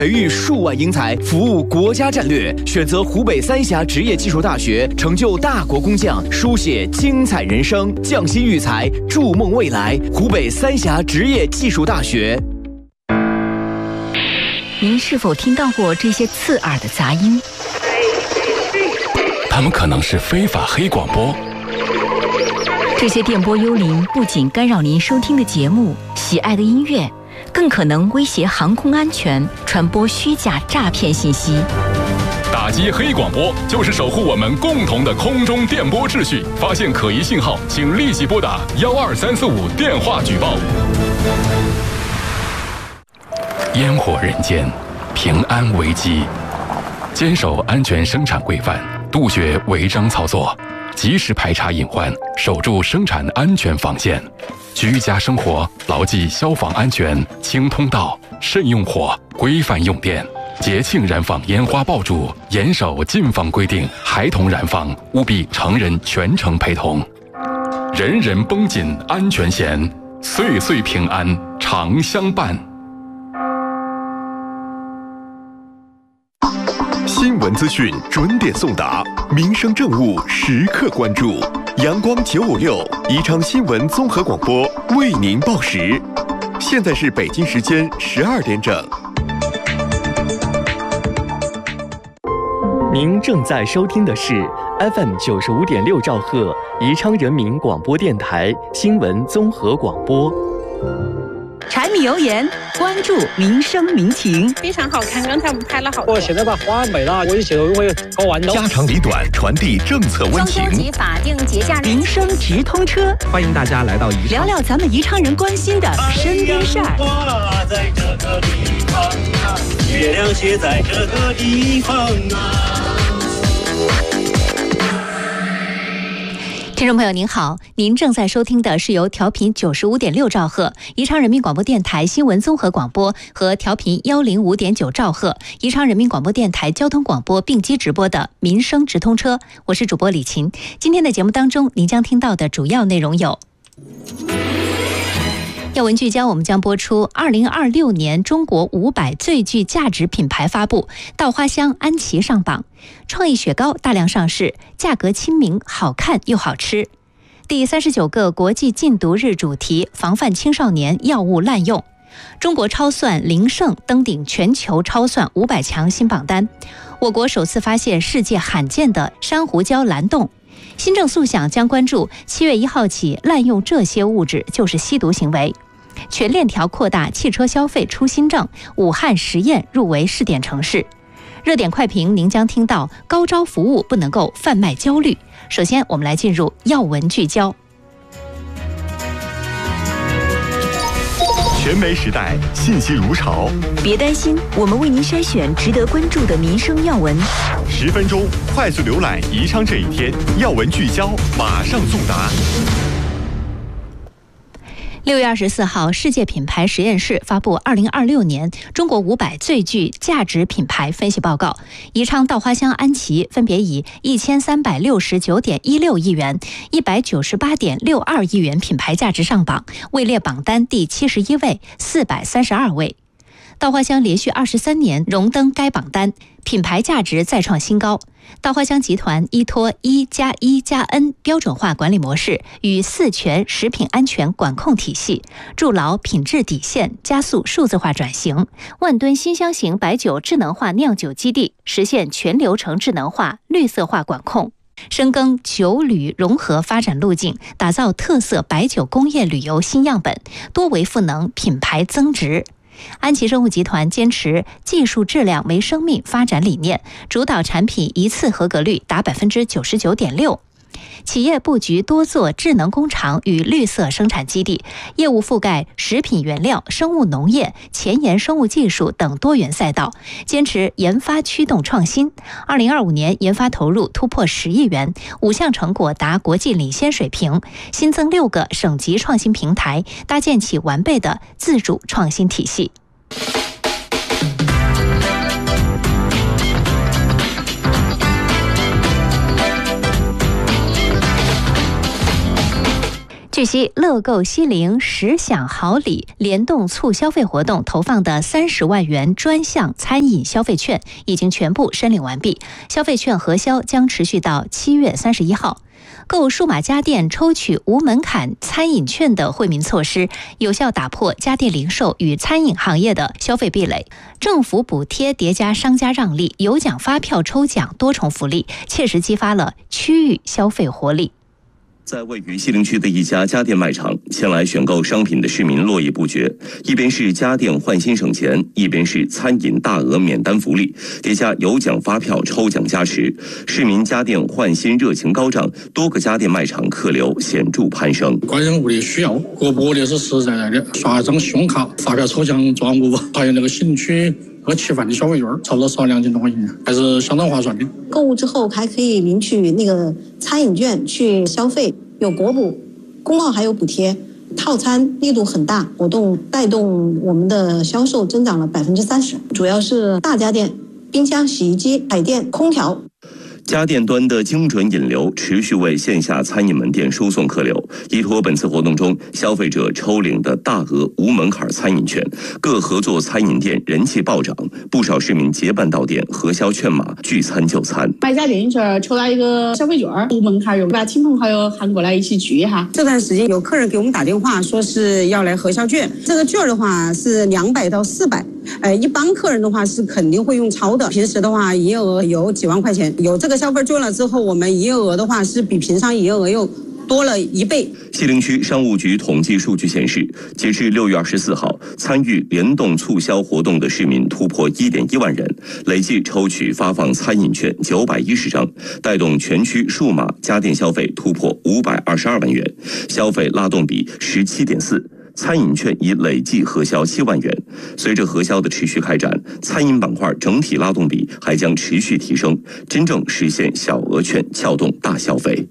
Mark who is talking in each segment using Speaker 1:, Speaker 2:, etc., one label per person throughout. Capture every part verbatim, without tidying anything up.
Speaker 1: 培育数万英才，服务国家战略。选择湖北三峡职业技术大学，成就大国工匠，书写精彩人生，匠心育才，筑梦未来。湖北三峡职业技术大学。
Speaker 2: 您是否听到过这些刺耳的杂音？
Speaker 3: 他们可能是非法黑广播。
Speaker 2: 这些电波幽灵不仅干扰您收听的节目、喜爱的音乐，更可能威胁航空安全，传播虚假诈骗信息。
Speaker 3: 打击黑广播就是守护我们共同的空中电波秩序。发现可疑信号，请立即拨打幺二三四五电话举报。烟火人间，平安危机。坚守安全生产规范，杜绝违章操作，及时排查隐患，守住生产安全防线。居家生活牢记消防安全，清通道，慎用火，规范用电。节庆燃放烟花爆竹，严守禁放规定，孩童燃放务必成人全程陪同。人人绷紧安全弦，岁岁平安常相伴。
Speaker 4: 新闻资讯准点送达，民生政务时刻关注。阳光九五六宜昌新闻综合广播为您报时。现在是北京时间十二点整。
Speaker 5: 您正在收听的是 F M 九十五点六兆赫宜昌人民广播电台新闻综合广播。
Speaker 2: 柴米油盐，关注民生民情，
Speaker 6: 非常好看，刚才我们拍了好多。
Speaker 7: 我现在把花美了，我就觉得会搞完了。
Speaker 4: 家长里短，传递政策温情。
Speaker 6: 中秋节法定节假日，
Speaker 2: 民生直通车，
Speaker 8: 欢迎大家来到宜昌，
Speaker 2: 聊聊咱们宜昌人关心的身边事儿。
Speaker 9: 花在这个地方啊，月亮写在这个地方啊。
Speaker 2: 听众朋友您好，您正在收听的是由调频九十五点六兆赫宜昌人民广播电台新闻综合广播和调频幺零五点九兆赫宜昌人民广播电台交通广播并机直播的民生直通车，我是主播李琴。今天的节目当中，您将听到的主要内容有：要闻聚焦，我们将播出二零二六年中国五百最具价值品牌发布，稻花香安琪上榜，创意雪糕大量上市，价格亲民，好看又好吃。第三十九个国际禁毒日主题，防范青少年药物滥用。中国超算零胜登顶全球超算五百强新榜单。我国首次发现世界罕见的珊瑚礁蓝洞。新政速响将关注七月一号起滥用这些物质就是吸毒行为。全链条扩大汽车消费出新政，武汉实验入围试点城市。热点快评您将听到高招服务不能够贩卖焦虑。首先我们来进入要闻聚焦。
Speaker 4: 全媒时代，信息如潮。
Speaker 2: 别担心，我们为您筛选值得关注的民生要闻。
Speaker 4: 十分钟快速浏览宜昌这一天，要闻聚焦，马上速答。
Speaker 2: 六月二十四号，世界品牌实验室发布二零二六年中国五百最具价值品牌分析报告，宜昌稻花香安琪分别以一千三百六十九点一六亿元、一百九十八点六二亿元品牌价值上榜，位列榜单第七十一位，四百三十二位。稻花香连续二十三年荣登该榜单，品牌价值再创新高。稻花香集团依托一加一加 N 标准化管理模式与四全食品安全管控体系，筑牢品质底线，加速数字化转型。万吨新香型白酒智能化酿酒基地实现全流程智能化、绿色化管控。深耕酒旅融合发展路径，打造特色白酒工业旅游新样本，多维赋能品牌增值。安琪生物集团坚持技术质量为生命发展理念，主导产品一次合格率达百分之九十九点六。企业布局多座智能工厂与绿色生产基地，业务覆盖食品原料、生物农业、前沿生物技术等多元赛道，坚持研发驱动创新。二零二五年研发投入突破十亿元，五项成果达国际领先水平，新增六个省级创新平台，搭建起完备的自主创新体系。 据悉，乐购西零十享好礼联动促消费活动投放的三十万元专项餐饮消费券已经全部申领完毕，消费券核销将持续到七月三十一号。购数码家电抽取无门槛餐饮券的惠民措施，有效打破家电零售与餐饮行业的消费壁垒。政府补贴叠加商家让利，有奖发票抽奖多重福利，切实激发了区域消费活力。
Speaker 8: 在位于西陵区的一家家电卖场，前来选购商品的市民络绎不绝。一边是家电换新省钱，一边是餐饮大额免单福利，叠加有奖发票抽奖加持，市民家电换新热情高涨，多个家电卖场客流显著攀升。
Speaker 10: 关人物的需要，各部的是实实在在的，刷一张信用卡，发票抽奖做项目，还有那个西陵区那个吃饭的消费券，差不多少两千多块钱，还是相当划算的。
Speaker 11: 购物之后还可以领取那个餐饮券去消费，有国补、公告还有补贴，套餐力度很大，活动带动我们的销售增长了百分之三十，主要是大家电、冰箱、洗衣机、海淀、空调。
Speaker 8: 家电端的精准引流持续为线下餐饮门店输送客流，依托本次活动中消费者抽领的大额无门槛餐饮券，各合作餐饮店人气暴涨，不少市民结伴到店核销券码聚餐就餐。
Speaker 12: 买家电饮券抽到一个消费券，无门槛用，把亲朋好友喊过来一起聚一下。
Speaker 13: 这段时间有客人给我们打电话说是要来核销券，这个券的话是两百到四百。呃，一般客人的话是肯定会用超的，平时的话营业额有几万块钱，有这个消费券了之后，我们营业额的话是比平常营业额又多了一倍。
Speaker 8: 西陵区商务局统计数据显示，截至六月二十四号，参与联动促销活动的市民突破一点一万人，累计抽取发放餐饮券九百一十张，带动全区数码家电消费突破五百二十二万元，消费拉动比十七点四。餐饮券已累计核销七万元。随着核销的持续开展，餐饮板块整体拉动比还将持续提升，真正实现小额券撬动大消费。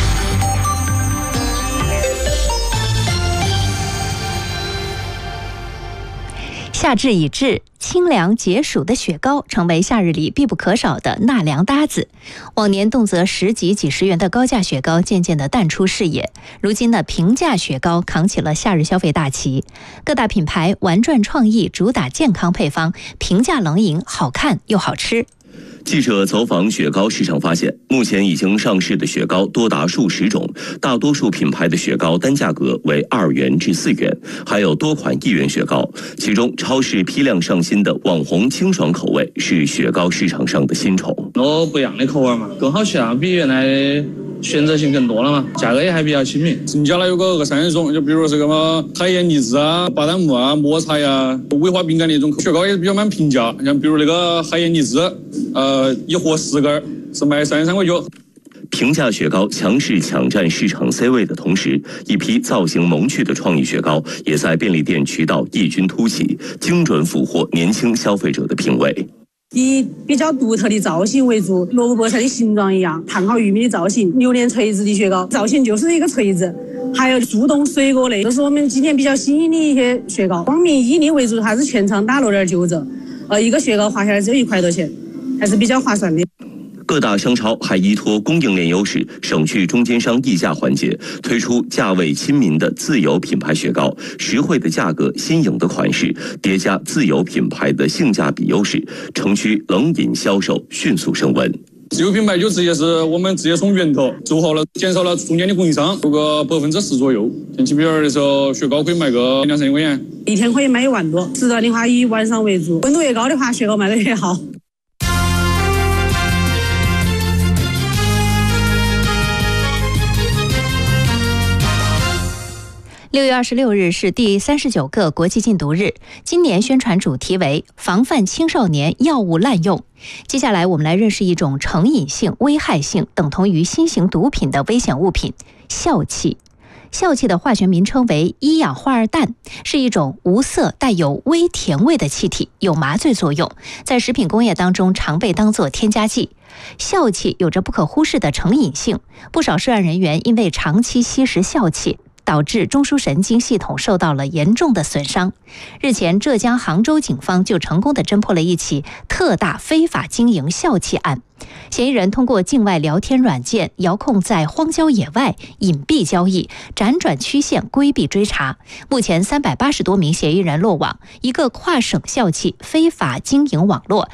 Speaker 2: 夏至已至，清凉解暑的雪糕成为夏日里必不可少的纳凉搭子。往年动辄十几几十元的高价雪糕渐渐的淡出视野，如今呢，平价雪糕扛起了夏日消费大旗。各大品牌玩转创意，主打健康配方，平价冷饮，好看又好吃。
Speaker 8: 记者走访雪糕市场发现，目前已经上市的雪糕多达数十种，大多数品牌的雪糕单价格为二元至四元，还有多款一元雪糕。其中，超市批量上新的网红清爽口味是雪糕市场上的新宠。
Speaker 14: 多不一样的口味嘛，更好吃啊，比原来的选择性更多了嘛，价格也还比较亲民。
Speaker 10: 增加了有个二三十种，就比如这个嘛，海盐荔枝啊、巴旦木啊、抹茶呀、威化饼干的一种雪糕也比较蛮平价，像比如那个海盐荔枝，呃，一盒十根是卖三十三块九。
Speaker 8: 平价雪糕强势抢占市场 C 位的同时，一批造型萌趣的创意雪糕也在便利店渠道异军突起，精准俘获年轻消费者的品味。
Speaker 13: 以比较独特的造型为主，萝卜菠菜的形状一样，烫好玉米的造型，榴莲锤子的雪糕造型就是一个锤子，还有速冻水果类，这是我们今天比较新颖的一些雪糕。光明以利为主，它是全场打六点九折，呃，一个雪糕划下来只有一块多钱，还是比较划算的。
Speaker 8: 各大商超还依托供应链优势，省去中间商议价环节，推出价位亲民的自有品牌雪糕，实惠的价格、新颖的款式，叠加自有品牌的性价比优势，城区冷饮销售迅速升温。
Speaker 10: 自有品牌就直接是我们直接从源头做好了，减少了中间的供应商，有个百分之十左右。天气比较热的时候，雪糕可以卖个两三千块钱，
Speaker 13: 一天可以卖一万多。时段的话以晚上为主，温度越高的话，雪糕卖得越好。
Speaker 2: 六月二十六日是第三十九个国际禁毒日，今年宣传主题为防范青少年药物滥用。接下来我们来认识一种成瘾性、危害性等同于新型毒品的危险物品——笑气。笑气的化学名称为一氧化二氮，是一种无色、带有微甜味的气体，有麻醉作用，在食品工业当中常被当作添加剂。笑气有着不可忽视的成瘾性，不少涉案人员因为长期吸食笑气， 导致中枢神经系统受到了严重的损伤。日前，浙江杭州警方就成功的侦破了一起特大非法经营笑气案。嫌疑人通过境外聊天软件遥控在荒郊野外隐蔽交易，辗转曲线规避追查。目前三百八十多名嫌疑人落网，一个跨省笑气非法经营网络